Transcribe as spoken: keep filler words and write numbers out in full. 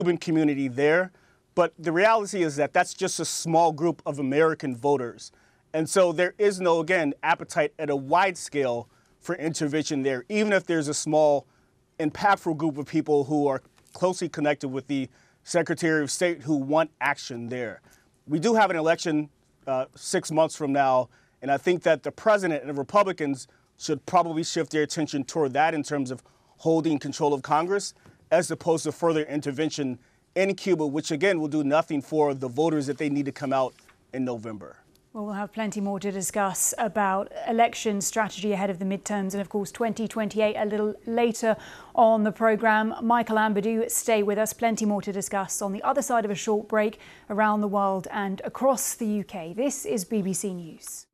Cuban community there. But the reality is that that's just a small group of American voters. And so there is no, again, appetite at a wide scale for intervention there, even if there's a small, impactful group of people who are closely connected with the Secretary of State who want action there. We do have an election uh, six months from now, and I think that the president and the Republicans should probably shift their attention toward that in terms of holding control of Congress, as opposed to further intervention in Cuba, which again will do nothing for the voters that they need to come out in November. Well, we'll have plenty more to discuss about election strategy ahead of the midterms and, of course, twenty twenty-eight a little later on the programme. Michael Ampadu, stay with us. Plenty more to discuss on the other side of a short break around the world and across the U K. This is B B C News.